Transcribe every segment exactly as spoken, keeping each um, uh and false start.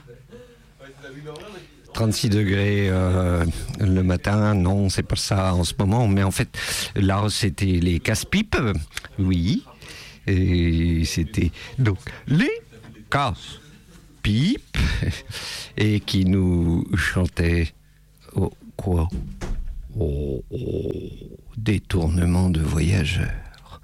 trente-six degrés euh, le matin, non, c'est pas ça en ce moment, mais en fait, là, c'était les casse-pipes, oui, et c'était donc les casse-pipes, et qui nous chantaient, oh, quoi, oh, oh, détournement de voyageurs.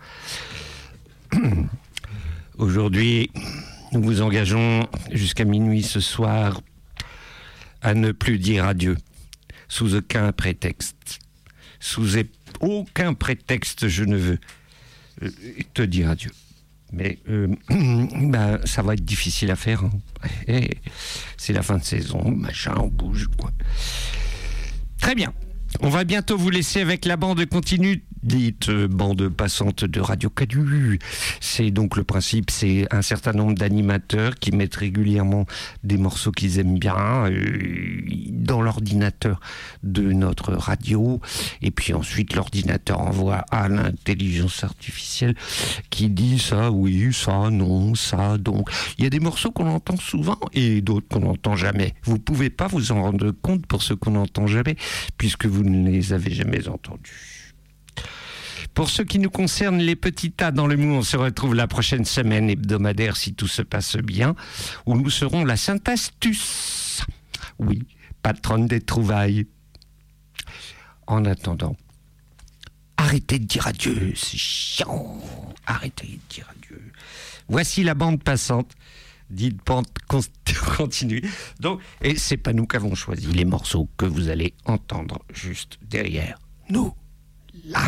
Aujourd'hui, nous vous engageons jusqu'à minuit ce soir à ne plus dire adieu, sous aucun prétexte. Sous aucun prétexte, je ne veux te dire adieu. Mais euh, ben, ça va être difficile à faire. Hein. Et c'est la fin de saison, machin, on bouge, quoi. Très bien. On va bientôt vous laisser avec la bande continue, dite euh, bande passante de Radio Canu. C'est donc le principe, c'est un certain nombre d'animateurs qui mettent régulièrement des morceaux qu'ils aiment bien euh, dans l'ordinateur de notre radio. Et puis ensuite, l'ordinateur envoie à l'intelligence artificielle qui dit ça, oui, ça, non, ça, donc. Il y a des morceaux qu'on entend souvent et d'autres qu'on n'entend jamais. Vous ne pouvez pas vous en rendre compte pour ceux qu'on n'entend jamais, puisque vous ne les avez jamais entendus. Pour ce qui nous concerne, les petits tas dans le mou, on se retrouve la prochaine semaine hebdomadaire si tout se passe bien, où nous serons la Sainte Astuce. Oui, patronne des trouvailles. En attendant, arrêtez de dire adieu, c'est chiant. Arrêtez de dire adieu. Voici la bande passante. Dites bande continue. Donc, et c'est pas nous qui avons choisi les morceaux que vous allez entendre juste derrière nous. Là.